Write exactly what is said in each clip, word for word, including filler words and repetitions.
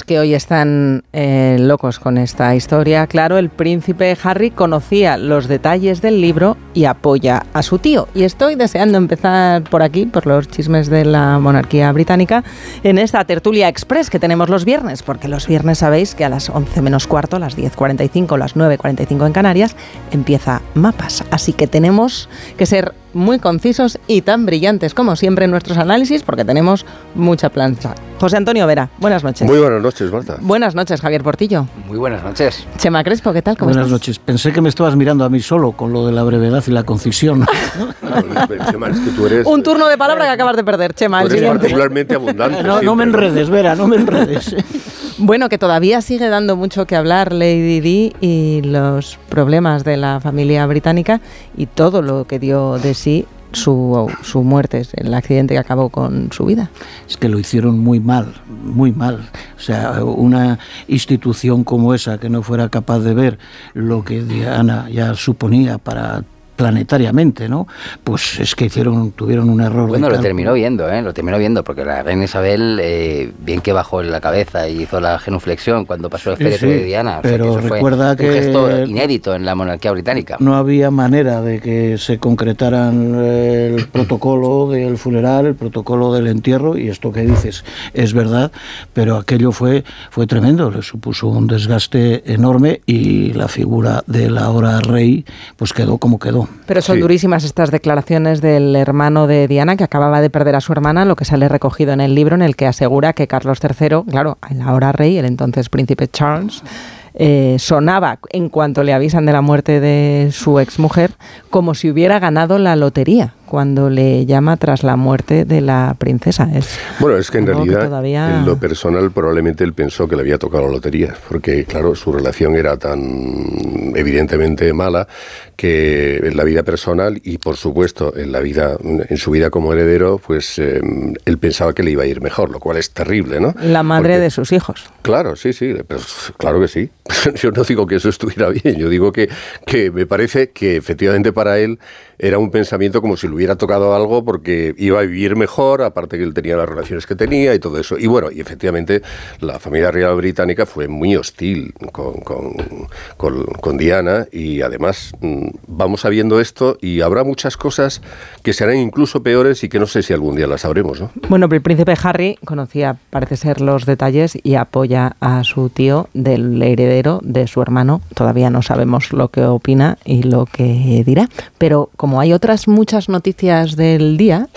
que hoy están eh, locos con esta historia. Claro, el príncipe Harry conocía los detalles del libro y apoya a su tío. Y estoy deseando empezar por aquí, por los chismes de la monarquía británica, en esta tertulia express que tenemos los viernes, porque los viernes sabéis que a las once menos cuarto, a las diez cuarenta y cinco, las nueve cuarenta y cinco en Canarias, empieza Mapas. Así que tenemos que ser muy concisos y tan brillantes como siempre en nuestros análisis, porque tenemos mucha plancha. José Antonio Vera, buenas noches. Muy buenas noches, Marta. Buenas noches, Javier Portillo. Muy buenas noches. Chema Crespo, ¿qué tal? ¿Cómo buenas estás? noches. Pensé que me estabas mirando a mí solo con lo de la brevedad y la concisión. No, Chema, es que tú eres... Un turno de palabra que acabas de perder, Chema. Tú el eres siguiente. particularmente abundante. No, no me enredes, Vera, no me enredes. Bueno, que todavía sigue dando mucho que hablar Lady Di y los problemas de la familia británica y todo lo que dio de sí su, su muerte, el accidente que acabó con su vida. Es que lo hicieron muy mal, muy mal. O sea, una institución como esa que no fuera capaz de ver lo que Diana ya suponía para planetariamente, ¿no? Pues es que hicieron, tuvieron un error. Bueno, de lo terminó viendo, ¿eh? Lo terminó viendo, porque la reina Isabel, eh, bien que bajó la cabeza y hizo la genuflexión cuando pasó el féretro sí, sí, de Diana. O pero sea, que eso recuerda fue que un gesto inédito en la monarquía británica. No había manera de que se concretaran el protocolo del funeral, el protocolo del entierro, y esto que dices es verdad, pero aquello fue, fue tremendo, le supuso un desgaste enorme y la figura del ahora rey pues quedó como quedó. Pero son sí. durísimas estas declaraciones del hermano de Diana, que acababa de perder a su hermana, lo que sale recogido en el libro, en el que asegura que Carlos tercero, claro, el ahora rey, el entonces príncipe Charles, eh, sonaba, en cuanto le avisan de la muerte de su exmujer, como si hubiera ganado la lotería, cuando le llama tras la muerte de la princesa. Es bueno, es que en realidad, que todavía... en lo personal, probablemente él pensó que le había tocado la lotería, porque, claro, su relación era tan evidentemente mala que en la vida personal y, por supuesto, en la vida, en su vida como heredero, pues eh, él pensaba que le iba a ir mejor, lo cual es terrible, ¿no? La madre porque, de sus hijos. Claro, sí, sí, pues, claro que sí. Yo no digo que eso estuviera bien, yo digo que, que me parece que efectivamente para él era un pensamiento como si le hubiera tocado algo porque iba a vivir mejor, aparte que él tenía las relaciones que tenía y todo eso. Y bueno, y efectivamente la familia real británica fue muy hostil con, con, con, con Diana y además vamos sabiendo esto y habrá muchas cosas que serán incluso peores y que no sé si algún día las sabremos, ¿no? Bueno, pero el príncipe Harry conocía, parece ser, los detalles y apoya a su tío del heredero de su hermano. Todavía no sabemos lo que opina y lo que dirá, pero como hay otras muchas noticias del día,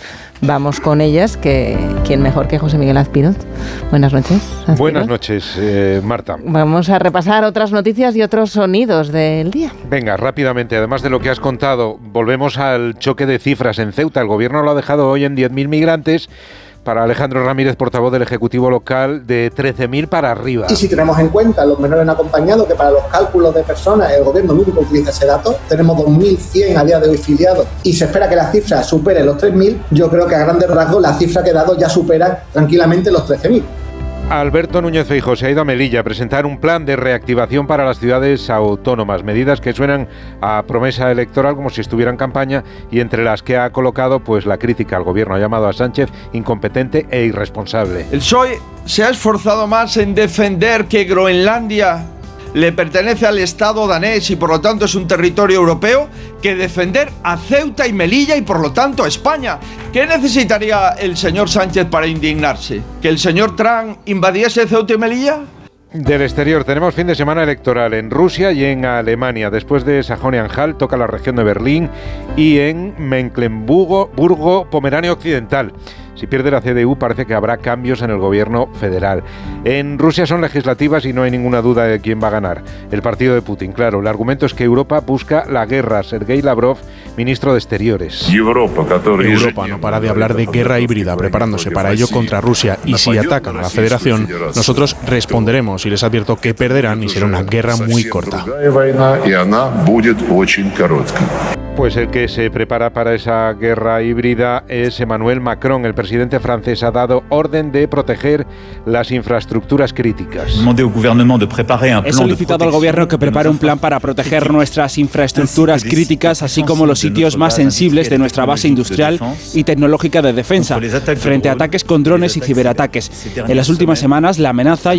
vamos con ellas, que quién mejor que José Miguel Azpiroz. Buenas noches. Azpiroz. Buenas noches, eh, Marta. Vamos a repasar otras noticias y otros sonidos del día. Venga, rápidamente, además de lo que has contado, volvemos al choque de cifras en Ceuta. El gobierno lo ha dejado hoy en diez mil migrantes. Para Alejandro Ramírez, portavoz del Ejecutivo local, de trece mil para arriba. Y si tenemos en cuenta los menores no acompañados, que para los cálculos de personas el gobierno lo único utiliza ese dato, tenemos dos mil cien a día de hoy filiados y se espera que la cifra supere los tres mil, yo creo que a grandes rasgos la cifra que he dado ya supera tranquilamente los trece mil. Alberto Núñez Feijóo se ha ido a Melilla a presentar un plan de reactivación para las ciudades autónomas, medidas que suenan a promesa electoral como si estuviera en campaña y entre las que ha colocado pues la crítica al gobierno. Ha llamado a Sánchez incompetente e irresponsable. El P S O E se ha esforzado más en defender que Groenlandia le pertenece al Estado danés y por lo tanto es un territorio europeo, que defender a Ceuta y Melilla y por lo tanto a España. ¿Qué necesitaría el señor Sánchez para indignarse? ¿Que el señor Trump invadiese Ceuta y Melilla? Del exterior, tenemos fin de semana electoral en Rusia y en Alemania. Después de Sajonia-Anhalt toca la región de Berlín y en Mecklemburgo, Pomerania Occidental. Si pierde la C D U parece que habrá cambios en el gobierno federal. En Rusia son legislativas y no hay ninguna duda de quién va a ganar. El partido de Putin, claro. El argumento es que Europa busca la guerra. Sergei Lavrov, ministro de Exteriores. Europa no para de hablar de guerra híbrida, preparándose para ello contra Rusia. Y si atacan a la Federación, nosotros responderemos y les advierto que perderán y será una guerra muy corta. Pues el que se prepara para esa guerra híbrida es Emmanuel Macron. El presidente francés ha dado orden de proteger las infraestructuras críticas. He solicitado al gobierno que prepare un plan para proteger nuestras infraestructuras críticas, así como los sitios más sensibles de nuestra base industrial y tecnológica de defensa, frente a ataques con drones y ciberataques. En las últimas semanas, la amenaza